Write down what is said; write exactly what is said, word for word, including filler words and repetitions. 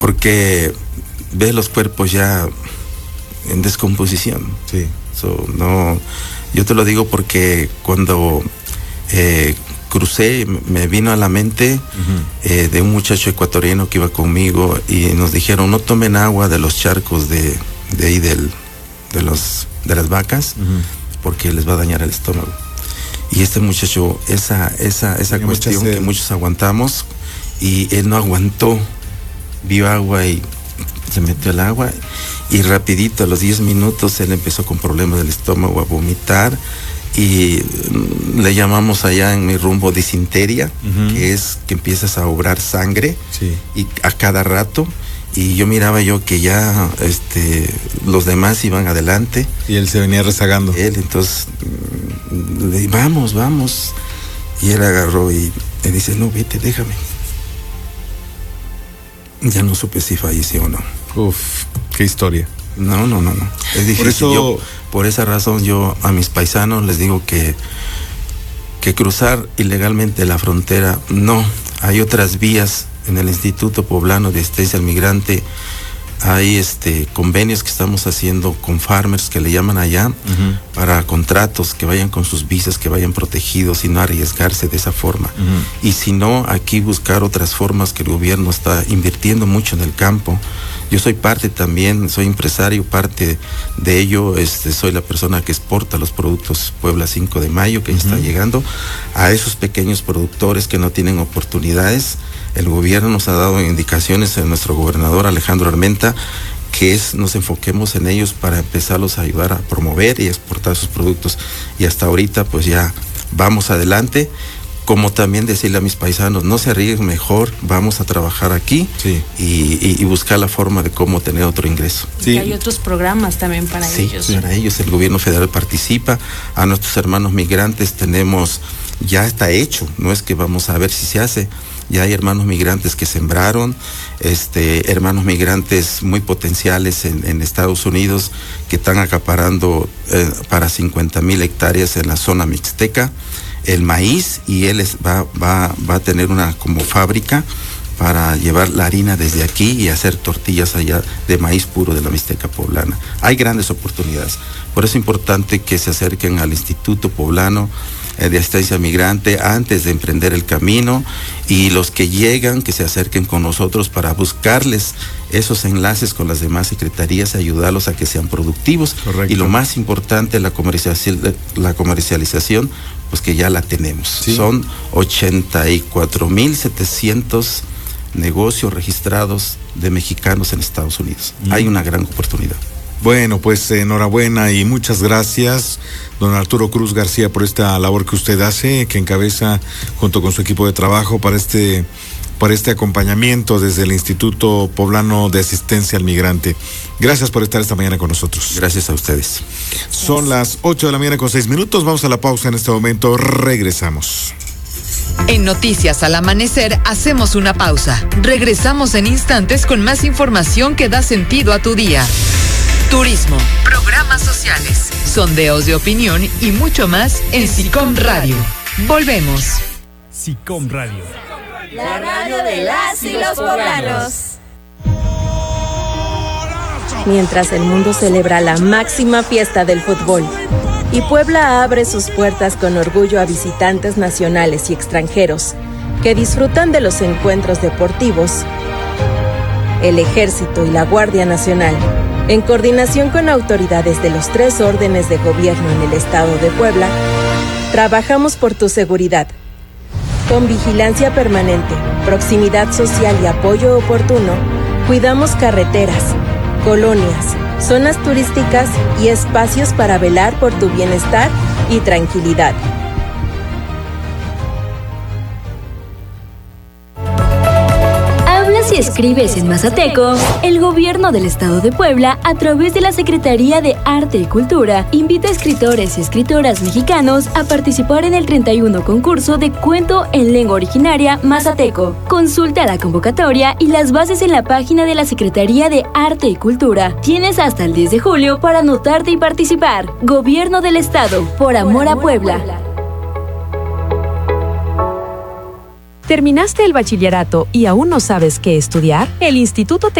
porque ves los cuerpos ya en descomposición. Sí. So, no, yo te lo digo porque cuando eh, crucé, me vino a la mente uh-huh. eh, de un muchacho ecuatoriano que iba conmigo y nos dijeron no tomen agua de los charcos de, de ahí del, de, los, de las vacas uh-huh. porque les va a dañar el estómago. Y este muchacho, esa, esa, esa cuestión que muchos aguantamos, y él no aguantó, vio agua y se metió al agua y rapidito a los diez minutos él empezó con problemas del estómago, a vomitar, y le llamamos allá en mi rumbo disentería, uh-huh. que es que empiezas a obrar sangre sí. y a cada rato, y yo miraba yo que ya este los demás iban adelante y él se venía rezagando. Él entonces le dije, vamos, vamos, y él agarró y me dice, no, vete, déjame. Ya no supe si falleció o no. Uf, qué historia. No, no, no, no. Es difícil. Por eso... yo, por esa razón yo a mis paisanos les digo que que cruzar ilegalmente la frontera, no. Hay otras vías. En el Instituto Poblano de Asistencia al Migrante hay este convenios que estamos haciendo con farmers, que le llaman allá, uh-huh. para contratos, que vayan con sus visas, que vayan protegidos y no arriesgarse de esa forma. Uh-huh. Y si no, aquí buscar otras formas, que el gobierno está invirtiendo mucho en el campo. Yo soy parte también, soy empresario, parte de ello, este, soy la persona que exporta los productos Puebla cinco de mayo, que uh-huh. está llegando a esos pequeños productores que no tienen oportunidades. El gobierno nos ha dado indicaciones, en nuestro gobernador Alejandro Armenta, que es nos enfoquemos en ellos para empezarlos a ayudar a promover y exportar sus productos. Y hasta ahorita pues ya vamos adelante. Como también decirle a mis paisanos, no se arriesguen, mejor vamos a trabajar aquí sí. y, y, y buscar la forma de cómo tener otro ingreso. Sí. Y hay otros programas también para sí, ellos. Sí, para ellos el gobierno federal participa. A nuestros hermanos migrantes tenemos, ya está hecho, no es que vamos a ver si se hace. Ya hay hermanos migrantes que sembraron, este, hermanos migrantes muy potenciales en, en Estados Unidos que están acaparando eh, para cincuenta mil hectáreas en la zona mixteca el maíz, y él es, va, va, va a tener una como fábrica para llevar la harina desde aquí y hacer tortillas allá de maíz puro de la Mixteca poblana. Hay grandes oportunidades. Por eso es importante que se acerquen al Instituto Poblano de Asistencia Migrante antes de emprender el camino, y los que llegan que se acerquen con nosotros para buscarles esos enlaces con las demás secretarías y ayudarlos a que sean productivos. Correcto. Y lo más importante, la comercialización, la comercialización, pues que ya la tenemos. Sí. Son ochenta y cuatro mil setecientos negocios registrados de mexicanos en Estados Unidos. Mm. Hay una gran oportunidad. Bueno, pues enhorabuena y muchas gracias, don Arturo Cruz García, por esta labor que usted hace, que encabeza junto con su equipo de trabajo para este, para este acompañamiento desde el Instituto Poblano de Asistencia al Migrante. Gracias por estar esta mañana con nosotros. Gracias a ustedes. Son las ocho de la mañana con seis minutos. Vamos a la pausa en este momento. Regresamos. En Noticias al Amanecer hacemos una pausa. Regresamos en instantes con más información que da sentido a tu día. Turismo, programas sociales, sondeos de opinión y mucho más en SICOM Radio. Volvemos. SICOM Radio. La radio de las y los poblanos. Mientras el mundo celebra la máxima fiesta del fútbol y Puebla abre sus puertas con orgullo a visitantes nacionales y extranjeros que disfrutan de los encuentros deportivos, el Ejército y la Guardia Nacional, en coordinación con autoridades de los tres órdenes de gobierno en el estado de Puebla, trabajamos por tu seguridad. Con vigilancia permanente, proximidad social y apoyo oportuno, cuidamos carreteras, colonias, zonas turísticas y espacios para velar por tu bienestar y tranquilidad. Si escribes en mazateco, el gobierno del estado de Puebla, a través de la Secretaría de Arte y Cultura, invita a escritores y escritoras mexicanos a participar en el treinta y uno concurso de cuento en lengua originaria mazateco. Consulta la convocatoria y las bases en la página de la Secretaría de Arte y Cultura. Tienes hasta el diez de julio para anotarte y participar. Gobierno del estado, por amor a Puebla. ¿Terminaste el bachillerato y aún no sabes qué estudiar? El Instituto